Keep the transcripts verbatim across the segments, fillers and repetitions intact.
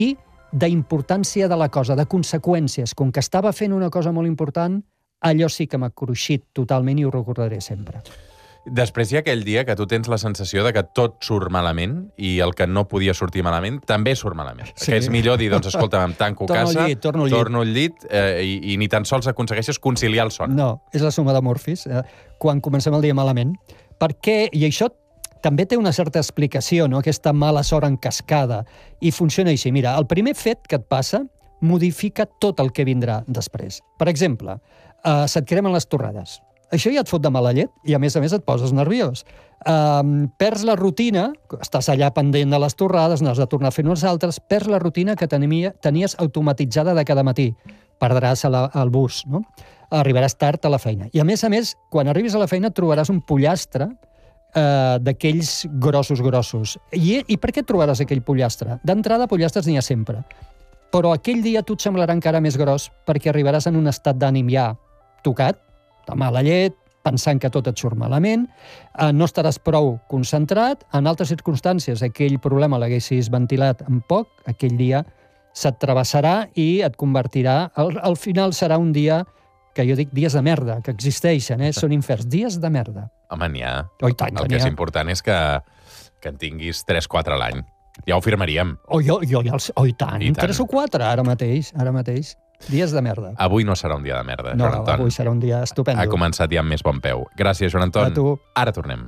i d'importància de la cosa, de conseqüències. Com que estava fent una cosa molt important, allò sí que m'ha cruixit totalment i ho recordaré sempre. Després hi ha aquell dia que tu tens la sensació de que tot surt malament i el que no podia sortir malament també surt malament. Sí. Que és millor dir, doncs, escolta, em tanco a casa, llit, torno al llit, torno al llit eh, i, i ni tan sols aconsegueixes conciliar el son. No, és la suma de morfis, eh, quan comencem el dia malament. Perquè, i això també té una certa explicació, no? Aquesta mala sort en cascada, i funciona així. Mira, el primer fet que et passa modifica tot el que vindrà després. Per exemple, eh, se't cremen les torrades. Això ja et fot de mala llet i, a més a més, et poses nerviós. Um, perds la rutina, estàs allà pendent de les torrades, n'has de tornar a fer unes altres, perds la rutina que tenia, tenies automatitzada de cada matí. Perdràs a la, al bus, no? Arribaràs tard a la feina. I, a més a més, quan arribis a la feina, trobaràs un pollastre eh, d'aquells grossos, grossos. I, I per què trobaràs aquell pollastre? D'entrada, pollastres n'hi ha sempre. Però aquell dia tu et semblarà encara més gros perquè arribaràs en un estat d'ànim ja tocat, de mala llet, pensant que tot et surt malament, eh, no estaràs prou concentrat, en altres circumstàncies aquell problema l'haguessis ventilat en poc, aquell dia se't travessarà i et convertirà, al, al final serà un dia que jo dic dies de merda, que existeixen, eh? Són inferns, dies de merda. Home, n'hi ha. Oh, i tant, el que és important és que, que en tinguis tres quatre a l'any. Ja ho firmaríem. Oh, jo, jo, ja els... oh, i tant, I tant. tres o quatre, ara mateix, ara mateix. Dies de merda. Avui no serà un dia de merda, no, Joan Anton. Avui serà un dia estupendo. Ha començat ja amb més bon peu. Gràcies, Joan Anton. A tu. Ara tornem.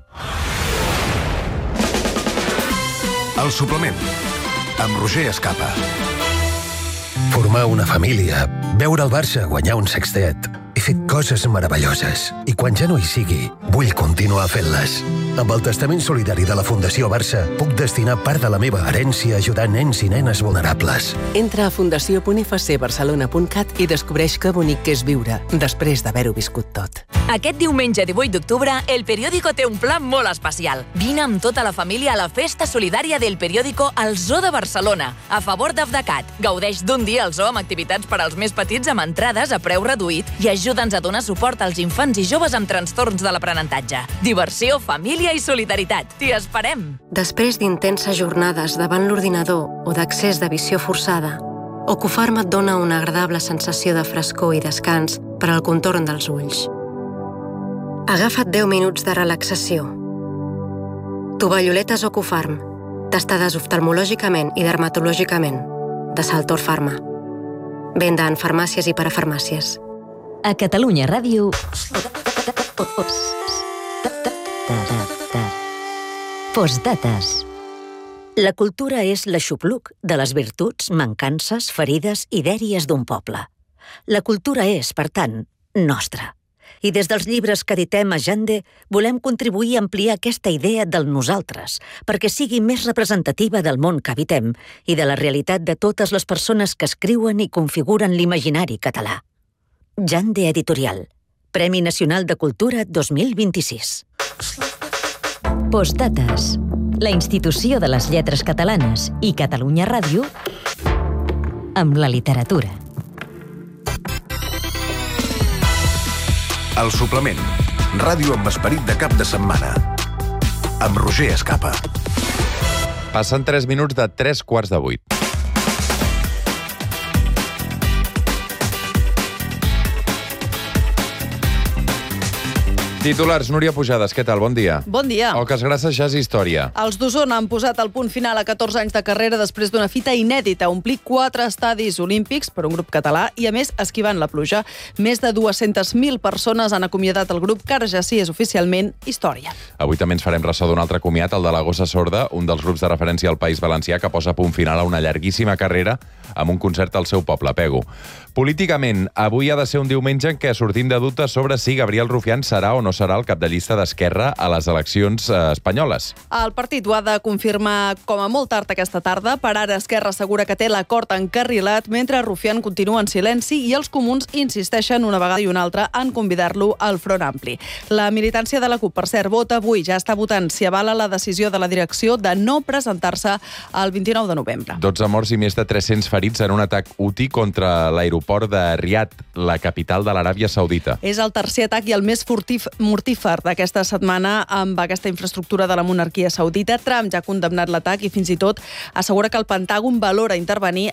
El suplement, amb Roger Escapa. Formar una família, veure el Barça guanyar un sextet. He fet coses meravelloses i quan ja no hi sigui, vull continuar fent-les. Amb el testament solidari de la Fundació Barça, puc destinar part de la meva herència a ajudar nens i nenes vulnerables. Entra a fundació punt f c barcelona punt cat i descobreix que bonic que és viure després d'haver-ho viscut tot. Aquest diumenge divuit d'octubre, El Periódico té un pla molt especial. Vine amb tota la família a la festa solidària del Periódico al Zoo de Barcelona, a favor d'Afdecat. Gaudeix d'un dia al zoo amb activitats per als més petits amb entrades a preu reduït i ajuda'ns a donar suport als infants i joves amb trastorns de l'aprenentatge. Diversió, família i solidaritat. T'hi esperem! Després d'intenses jornades davant l'ordinador o d'accés de visió forçada, Ocufarm et dona una agradable sensació de frescor i descans per al contorn dels ulls. Agafa't deu minuts de relaxació. Tovalloletes Ocufarm, testades oftalmològicament i dermatològicament, de Saltor Pharma. Venda en farmàcies i parafarmàcies. A Catalunya Ràdio... Postdates. La cultura és l'aixopluc de les virtuts, mancances, ferides i dèries d'un poble. La cultura és, per tant, nostra. I des dels llibres que editem a Jande volem contribuir a ampliar aquesta idea del nosaltres perquè sigui més representativa del món que habitem i de la realitat de totes les persones que escriuen i configuren l'imaginari català. Jande Editorial. Premi Nacional de Cultura dos mil vint-i-sis. Postdates. La institució de les lletres catalanes i Catalunya Ràdio amb la literatura. El suplement. Ràdio amb esperit de cap de setmana. Amb Roger Escapa. Passen tres minuts de tres quarts de vuit. Titulars, Núria Pujades, què tal? Bon dia. Bon dia. Oques Grasses ja és història. Els d'Osona han posat el punt final a catorze anys de carrera després d'una fita inèdita, omplir quatre estadis olímpics per un grup català i, a més, esquivant la pluja. Més de dues-centes mil persones han acomiadat el grup, que ara ja sí és oficialment història. Avui també ens farem ressò d'un altre comiat, el de la Gossa Sorda, un dels grups de referència al País Valencià que posa punt final a una llarguíssima carrera amb un concert al seu poble, Pego. Políticament, avui ha de ser un diumenge en què sortim de dubtes sobre si Gabriel Rufián serà o no serà el cap de llista d'Esquerra a les eleccions eh, espanyoles. El partit ho ha de confirmar com a molt tard aquesta tarda. Per ara, Esquerra assegura que té l'acord encarrilat, mentre Rufián continua en silenci i els comuns insisteixen una vegada i una altra en convidar-lo al Front Ampli. La militància de la CUP, per cert, vota avui, ja està votant si avala la decisió de la direcció de no presentar-se el vint-i-nou de novembre. dotze morts i més de tres-cents ferits ferits en un atac houthi contra l'aeroport de Riad, la capital de l'Aràbia Saudita. És el tercer atac i el més furtif, mortífer d'aquesta setmana amb aquesta infraestructura de la monarquia saudita. Trump ja ha condemnat l'atac i fins i tot assegura que el Pentàgon valora intervenir